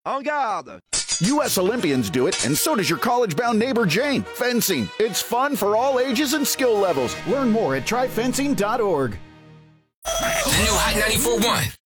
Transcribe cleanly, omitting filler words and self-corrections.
En garde! U.S. Olympians do it, and so does your college-bound neighbor Jane. Fencing. It's fun for all ages and skill levels. Learn more at tryfencing.org. The new Hot 94.1.